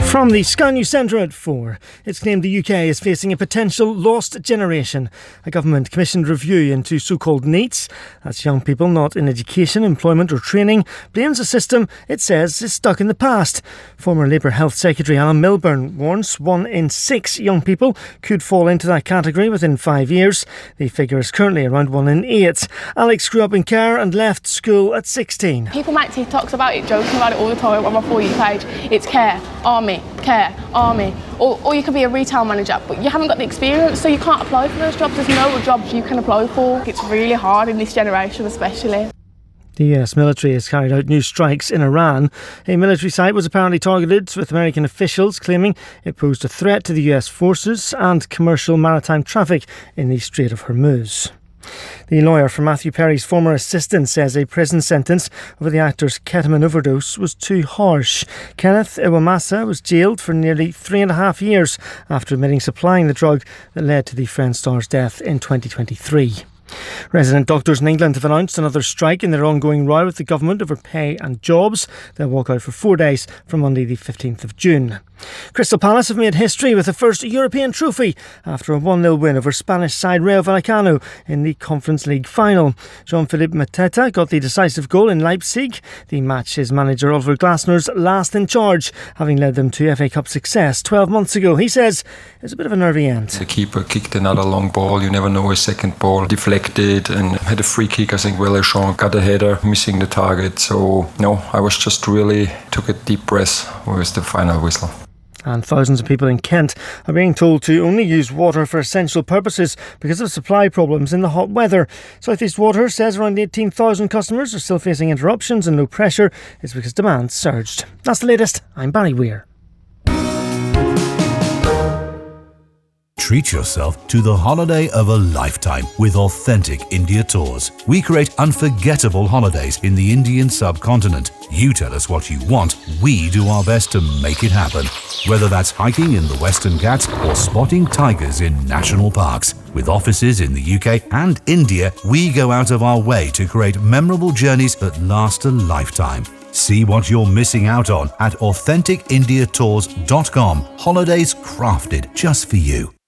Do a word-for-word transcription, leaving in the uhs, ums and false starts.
From the Sky News Centre at four, it's claimed the U K is facing a potential lost generation. A government-commissioned review into so-called NEETs, that's young people not in education, employment or training, blames a system it says is stuck in the past. Former Labour Health Secretary Alan Milburn warns one in six young people could fall into that category within five years. The figure is currently around one in eight. Alex grew up in Carr and left school at sixteen. People make TikToks about it, joking about it all the time on my For You page. It's care, army, care, army. Or, or you could be a retail manager, but you haven't got the experience, so you can't apply for those jobs. There's no jobs you can apply for. It's really hard in this generation especially. The U S military has carried out new strikes in Iran. A military site was apparently targeted, with American officials claiming it posed a threat to the U S forces and commercial maritime traffic in the Strait of Hormuz. The lawyer for Matthew Perry's former assistant says a prison sentence over the actor's ketamine overdose was too harsh. Kenneth Iwamasa was jailed for nearly three and a half years after admitting supplying the drug that led to the Friends star's death in twenty twenty-three. Resident doctors in England have announced another strike in their ongoing row with the government over pay and jobs. They'll walk out for four days from Monday the fifteenth of June. Crystal Palace have made history with the first European trophy after a one nil win over Spanish side Rayo Vallecano in the Conference League final. Jean-Philippe Mateta got the decisive goal in Leipzig. The match is manager Oliver Glasner's last in charge, having led them to F A Cup success twelve months ago. He says it was a bit of a nervy end. The keeper kicked another long ball. You never know, a second ball deflected and had a free kick. I think Vallecano got a header, missing the target. So no, I was just really took a deep breath with the final whistle. And thousands of people in Kent are being told to only use water for essential purposes because of supply problems in the hot weather. South East Water says around eighteen thousand customers are still facing interruptions and no pressure. It's because demand surged. That's the latest. I'm Barry Weir. Treat yourself to the holiday of a lifetime with Authentic India Tours. We create unforgettable holidays in the Indian subcontinent. You tell us what you want, we do our best to make it happen. Whether that's hiking in the Western Ghats or spotting tigers in national parks. With offices in the U K and India, we go out of our way to create memorable journeys that last a lifetime. See what you're missing out on at authentic india tours dot com. Holidays crafted just for you.